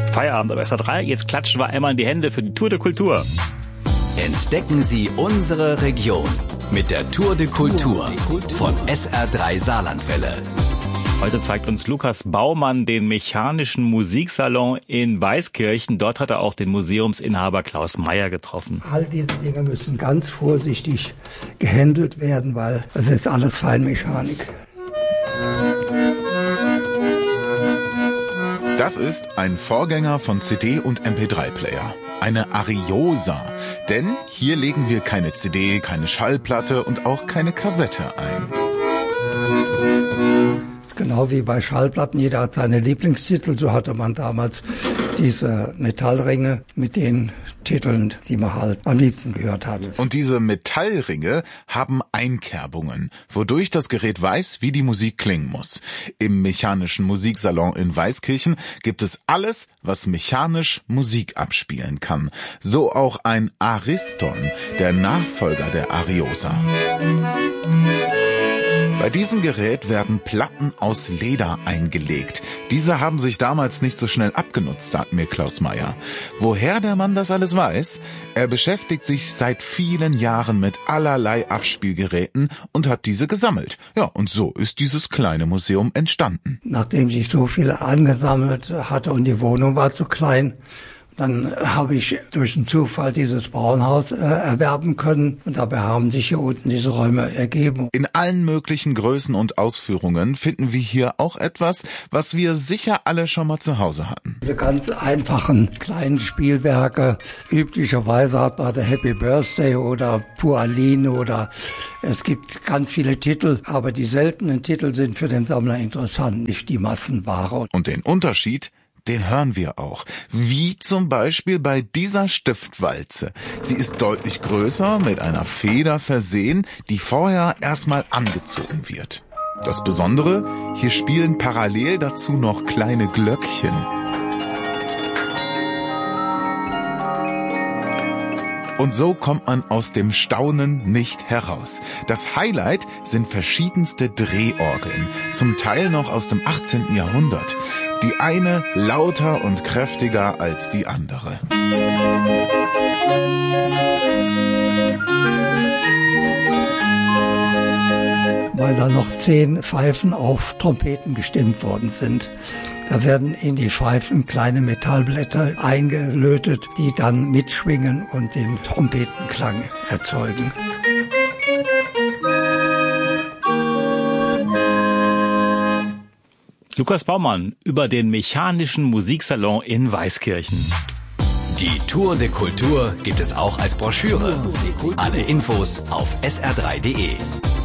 Feierabend auf SR3. Jetzt klatschen wir einmal in die Hände für die Tour de Kultur. Entdecken Sie unsere Region mit der Tour de Kultur von SR3 Saarlandwelle. Heute zeigt uns Lukas Baumann den Mechanischen Musiksalon in Weißkirchen. Dort hat er auch den Museumsinhaber Klaus Meyer getroffen. All diese Dinge müssen ganz vorsichtig gehandelt werden, weil es ist alles Feinmechanik. Das ist ein Vorgänger von CD- und MP3-Player. Eine Ariosa. Denn hier legen wir keine CD, keine Schallplatte und auch keine Kassette ein. Genau wie bei Schallplatten, jeder hat seine Lieblingstitel, so hatte man damals diese Metallringe mit den Titeln, die man halt am liebsten gehört hat. Und diese Metallringe haben Einkerbungen, wodurch das Gerät weiß, wie die Musik klingen muss. Im Mechanischen Musiksalon in Weißkirchen gibt es alles, was mechanisch Musik abspielen kann. So auch ein Ariston, der Nachfolger der Ariosa. Bei diesem Gerät werden Platten aus Leder eingelegt. Diese haben sich damals nicht so schnell abgenutzt, sagt mir Klaus Meyer. Woher der Mann das alles weiß? Er beschäftigt sich seit vielen Jahren mit allerlei Abspielgeräten und hat diese gesammelt. Ja, und so ist dieses kleine Museum entstanden. Nachdem sich so viele angesammelt hatte und die Wohnung war zu klein, dann habe ich durch einen Zufall dieses Bauernhaus erwerben können und dabei haben sich hier unten diese Räume ergeben. In allen möglichen Größen und Ausführungen finden wir hier auch etwas, was wir sicher alle schon mal zu Hause hatten. Diese ganz einfachen kleinen Spielwerke, üblicherweise hat man der Happy Birthday oder Puraline oder es gibt ganz viele Titel, aber die seltenen Titel sind für den Sammler interessant, nicht die Massenware. Und den Unterschied, den hören wir auch. Wie zum Beispiel bei dieser Stiftwalze. Sie ist deutlich größer, mit einer Feder versehen, die vorher erstmal angezogen wird. Das Besondere, hier spielen parallel dazu noch kleine Glöckchen. Und so kommt man aus dem Staunen nicht heraus. Das Highlight sind verschiedenste Drehorgeln, zum Teil noch aus dem 18. Jahrhundert. Die eine lauter und kräftiger als die andere. Weil da noch 10 Pfeifen auf Trompeten gestimmt worden sind. Da werden in die Pfeifen kleine Metallblätter eingelötet, die dann mitschwingen und den Trompetenklang erzeugen. Lukas Baumann über den Mechanischen Musiksalon in Weißkirchen. Die Tour de Kultur gibt es auch als Broschüre. Alle Infos auf sr3.de.